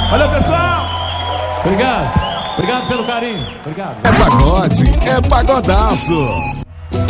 Valeu, pessoal! Obrigado. Obrigado pelo carinho. Obrigado. É pagode, é pagodaço.